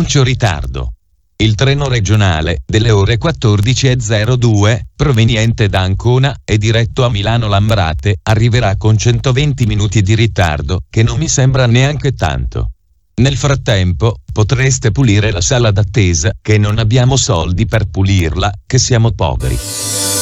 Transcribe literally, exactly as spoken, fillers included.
annuncio ritardo. Il treno regionale delle ore quattordici e zero due, proveniente da Ancona e diretto a Milano Lambrate, arriverà con centoventi minuti di ritardo, che non mi sembra neanche tanto. Nel frattempo, potreste pulire la sala d'attesa, che non abbiamo soldi per pulirla, che siamo poveri.